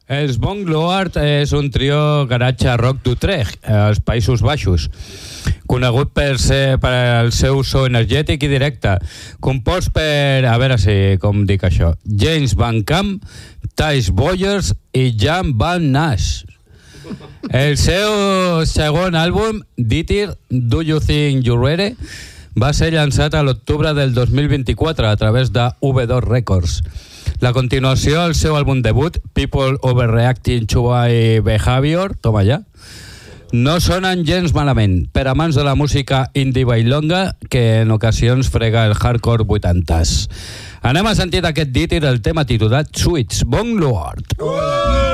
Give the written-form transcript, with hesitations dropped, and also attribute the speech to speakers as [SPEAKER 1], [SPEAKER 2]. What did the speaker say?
[SPEAKER 1] Els Bon Lord és un trio garatge rock d'Utrecht, als Països Baixos, conegut per el seu so energètic i directe, compost per, a veure si com dic això, James Van Camp, Thijs Boyers i Jan Van Nash. El seu segon àlbum, Dieter, Do You Think You're Ready, va ser llançat a l'octubre del 2024 a través de V2 Records. La continuació al seu àlbum debut, People Overreacting to My Behavior, toma ja, no sonen gens malament per amants de la música indie bailonga que en ocasions frega el hardcore 80s. Anem a sentir d'aquest Dieter el tema titulat Sweets, Bon Lord.